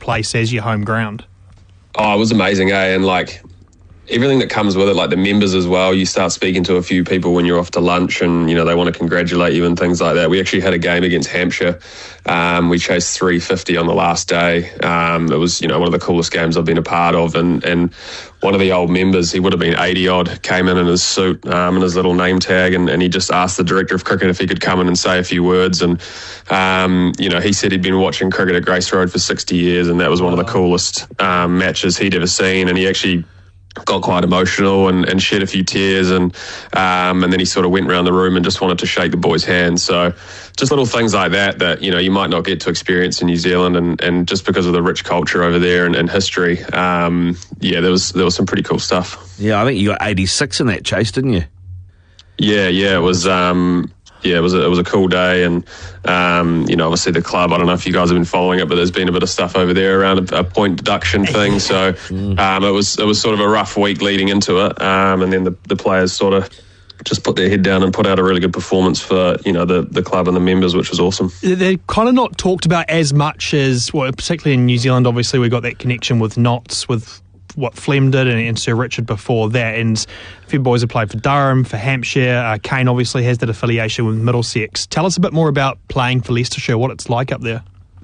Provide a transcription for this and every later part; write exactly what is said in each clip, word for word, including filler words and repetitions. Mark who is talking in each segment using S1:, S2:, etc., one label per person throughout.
S1: place as your home ground?
S2: Oh, it was amazing, eh? And like everything that comes with it, like the members as well. You start speaking to a few people when you're off to lunch, and you know they want to congratulate you and things like that. We actually had a game against Hampshire. Um, we chased three fifty on the last day. Um, it was you know one of the coolest games I've been a part of, and and one of the old members, he would have been eighty odd, came in in his suit um, and his little name tag, and, and he just asked the director of cricket if he could come in and say a few words. And um, you know he said he'd been watching cricket at Grace Road for sixty years, and that was one of the coolest um, matches he'd ever seen. And he actually got quite emotional and, and shed a few tears, and um, and then he sort of went around the room and just wanted to shake the boys' hands. So just little things like that that you know you might not get to experience in New Zealand, and, and just because of the rich culture over there and, and history, um, yeah, there was there was some pretty cool stuff.
S3: Yeah, I think you got eighty-six in that chase, didn't you?
S2: Yeah, yeah, it was. Um, Yeah, it was a, it was a cool day, and um, you know, obviously the club. I don't know if you guys have been following it, but there's been a bit of stuff over there around a, a point deduction thing. So um, it was it was sort of a rough week leading into it, um, and then the, the players sort of just put their head down and put out a really good performance for you know the, the club and the members, which was awesome.
S1: They're kind of not talked about as much as, well, particularly in New Zealand. Obviously, we got that connection with Notts, with what Flem did, and, and Sir Richard before that, and a few boys have played for Durham, for Hampshire. uh, Kane obviously has that affiliation with Middlesex. Tell us a bit more about playing for Leicestershire, what it's like up there.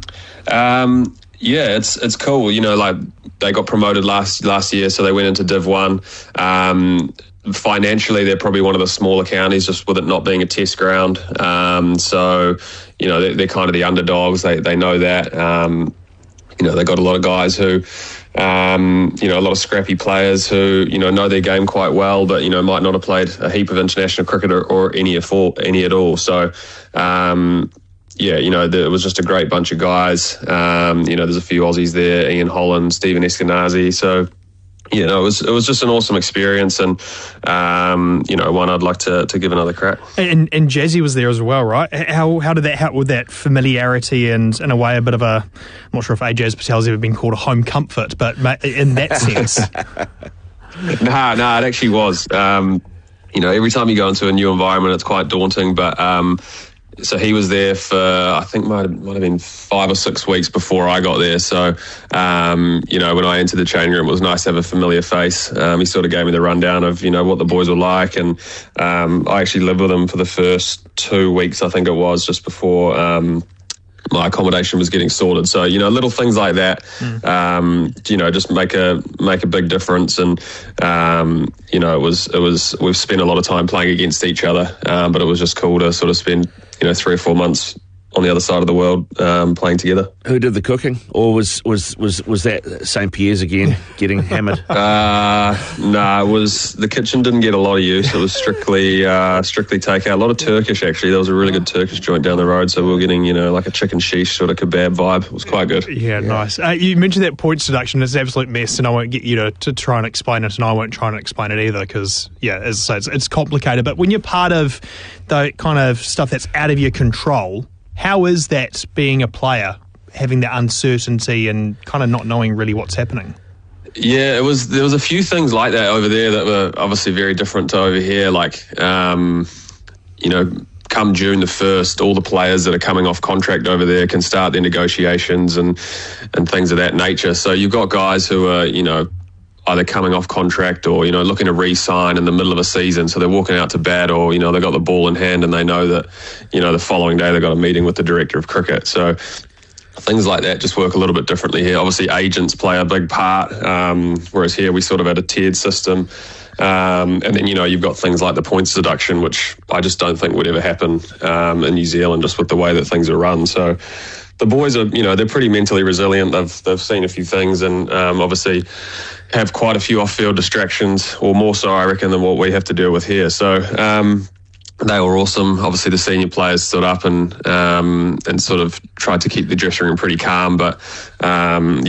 S2: Um, yeah, it's it's cool. You know, like they got promoted last last year, so they went into Div One. Um, financially, they're probably one of the smaller counties, just with it not being a test ground. Um, so, you know, they're, they're kind of the underdogs. They they know that. Um, you know, they got a lot of guys who. Um, you know, a lot of scrappy players who, you know, know their game quite well, but, you know, might not have played a heap of international cricket or, or any, at all, any at all. So, um, yeah, you know, the, it was just a great bunch of guys. Um, you know, there's a few Aussies there, Ian Holland, Stephen Eskenazi. So, you know, it was it was just an awesome experience, and um, you know, one I'd like to, to give another crack.
S1: And and Jazzy was there as well, right? How how did that help with that familiarity and, in a way, a bit of a, I'm not sure if Ajaz Patel's ever been called a home comfort, but in that sense.
S2: Nah, nah, it actually was. Um, you know, every time you go into a new environment, it's quite daunting, but. Um, So he was there for, I think, might have, might have been five or six weeks before I got there. So, um, you know, when I entered the changing room, it was nice to have a familiar face. Um, he sort of gave me the rundown of, you know, what the boys were like. And um, I actually lived with them for the first two weeks, I think it was, just before um, my accommodation was getting sorted. So, you know, little things like that, mm. um, you know, just make a make a big difference. And, um, you know, it was, it was, we've spent a lot of time playing against each other, um, but it was just cool to sort of spend, you know, three or four months on the other side of the world um, playing together.
S3: Who did the cooking? Or was was was, was that Saint Pierre's again getting hammered?
S2: Uh, no, nah, it was, the kitchen didn't get a lot of use. It was strictly uh, strictly takeout. A lot of Turkish, actually. There was a really good Turkish joint down the road, so we were getting, you know, like a chicken sheesh sort of kebab vibe. It was quite good.
S1: Yeah, yeah. Nice. Uh, you mentioned that points deduction. It's an absolute mess, and I won't get you to, to try and explain it, and I won't try and explain it either, because, yeah, as I say, it's, it's complicated. But when you're part of the kind of stuff that's out of your control, how is that, being a player, having that uncertainty and kind of not knowing really what's happening?
S2: Yeah, it was. There was a few things like that over there that were obviously very different to over here. Like, um, you know, come June the first, all the players that are coming off contract over there can start their negotiations and and things of that nature. So you've got guys who are, you know, either coming off contract or, you know, looking to re-sign in the middle of a season. So they're walking out to bat, or, you know, they've got the ball in hand and they know that, you know, the following day they've got a meeting with the director of cricket. So things like that just work a little bit differently here. Obviously, agents play a big part, um, whereas here we sort of had a tiered system. Um, and then, you know, you've got things like the points deduction, which I just don't think would ever happen um, in New Zealand, just with the way that things are run. So the boys are, you know, they're pretty mentally resilient. They've they've seen a few things, and um, obviously have quite a few off-field distractions, or more so, I reckon, than what we have to deal with here. So um, they were awesome. Obviously, the senior players stood up and um, and sort of tried to keep the dressing room pretty calm, but um,